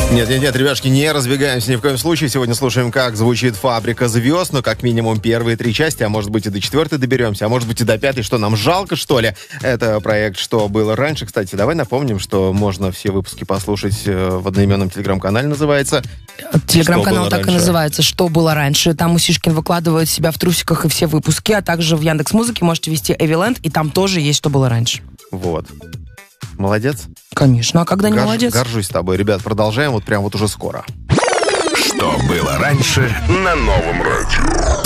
Нет, ребятушки, не разбегаемся ни в коем случае. Сегодня слушаем, как звучит «Фабрика звезд». Ну, как минимум, первые 3 части, а может быть и до 4 доберемся, а может быть и до 5. Что, нам жалко, что ли? Это проект «Что было раньше». Кстати, давай напомним, что можно все выпуски послушать в одноименном телеграм-канале, называется. Телеграм-канал так и называется «Что было раньше». Там Усишкин выкладывает себя в трусиках и все выпуски, а также в Яндекс.Музыке можете ввести Эвиленд, и там тоже есть «Что было раньше». Вот. Молодец? Конечно, а когда не молодец? Горжусь тобой. Ребят, продолжаем вот прям вот уже скоро. Что было раньше на Новом радио.